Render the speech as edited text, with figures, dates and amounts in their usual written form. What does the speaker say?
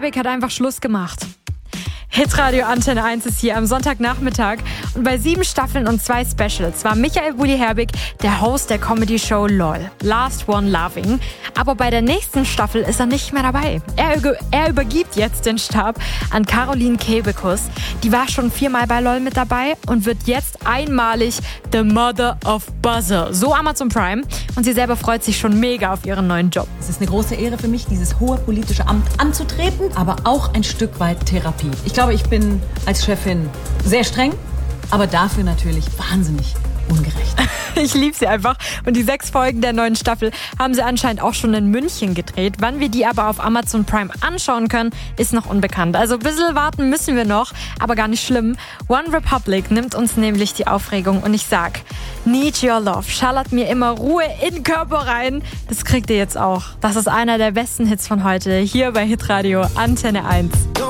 Herbig hat einfach Schluss gemacht. Hitradio Antenne 1 ist hier am Sonntagnachmittag und bei 7 Staffeln und 2 Specials war Michael Bulli-Herbig der Host der Comedy-Show LOL, Last One Laughing. Aber bei der nächsten Staffel ist er nicht mehr dabei. Er übergibt jetzt den Stab an Caroline Kebekus. Die war schon 4-mal bei LOL mit dabei und wird jetzt einmalig The Mother of Buzzer. So Amazon Prime. Und sie selber freut sich schon mega auf ihren neuen Job. Es ist eine große Ehre für mich, dieses hohe politische Amt anzutreten, aber auch ein Stück weit Therapie. Ich glaube, ich bin als Chefin sehr streng, aber dafür natürlich wahnsinnig ungerecht. Ich liebe sie einfach. Und die 6 Folgen der neuen Staffel haben sie anscheinend auch schon in München gedreht. Wann wir die aber auf Amazon Prime anschauen können, ist noch unbekannt. Also ein bisschen warten müssen wir noch, aber gar nicht schlimm. One Republic nimmt uns nämlich die Aufregung und ich sag, Need Your Love schallert mir immer Ruhe in den Körper rein. Das kriegt ihr jetzt auch. Das ist einer der besten Hits von heute, hier bei Hitradio Antenne 1.